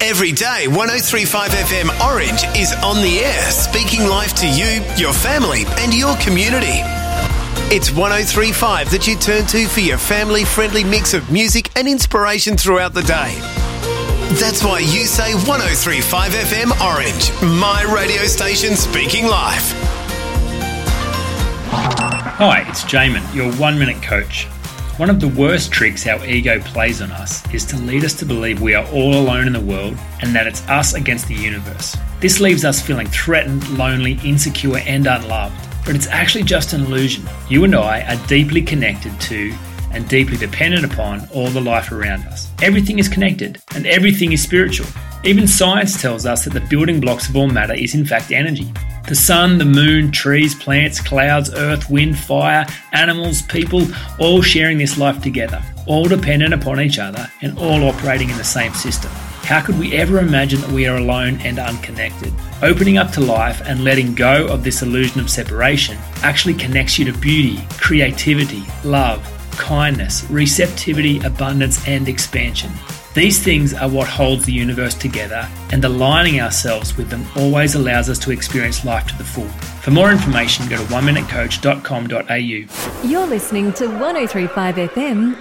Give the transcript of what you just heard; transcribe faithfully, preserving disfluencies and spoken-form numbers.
Every day, one oh three point five F M Orange is on the air, speaking life to you, your family and your community. It's one oh three point five that you turn to for your family-friendly mix of music and inspiration throughout the day. That's why you say one oh three point five F M Orange, my radio station speaking life. Hi, it's Jamin, your one-minute coach. One of the worst tricks our ego plays on us is to lead us to believe we are all alone in the world and that it's us against the universe. This leaves us feeling threatened, lonely, insecure and unloved. But it's actually just an illusion. You and I are deeply connected to and deeply dependent upon all the life around us. Everything is connected and everything is spiritual. Even science tells us that the building blocks of all matter is in fact energy. The sun, the moon, trees, plants, clouds, earth, wind, fire, animals, people, all sharing this life together, all dependent upon each other and all operating in the same system. How could we ever imagine that we are alone and unconnected? Opening up to life and letting go of this illusion of separation actually connects you to beauty, creativity, love, kindness, receptivity, abundance, and expansion. These things are what holds the universe together, and aligning ourselves with them always allows us to experience life to the full. For more information, go to one minute coach dot com dot a u. You're listening to one oh three point five F M